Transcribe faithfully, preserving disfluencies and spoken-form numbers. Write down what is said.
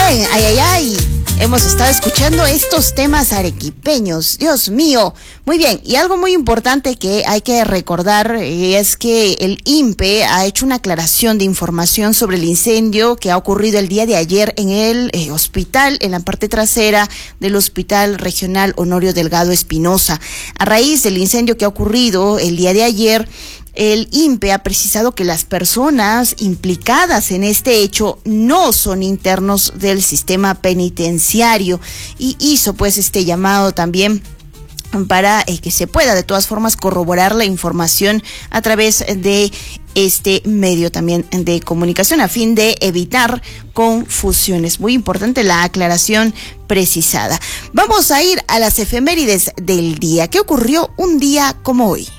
Bien, ay, ay, ay. Hemos estado escuchando estos temas arequipeños. Dios mío. Muy bien. Y algo muy importante que hay que recordar es que el I N P E ha hecho una aclaración de información sobre el incendio que ha ocurrido el día de ayer en el eh, hospital, en la parte trasera del Hospital Regional Honorio Delgado Espinosa. A raíz del incendio que ha ocurrido el día de ayer, el I N P E ha precisado que las personas implicadas en este hecho no son internos del sistema penitenciario y hizo pues este llamado también para eh, que se pueda de todas formas corroborar la información a través de este medio también de comunicación a fin de evitar confusiones. Muy importante la aclaración precisada. Vamos a ir a las efemérides del día. ¿Qué ocurrió un día como hoy?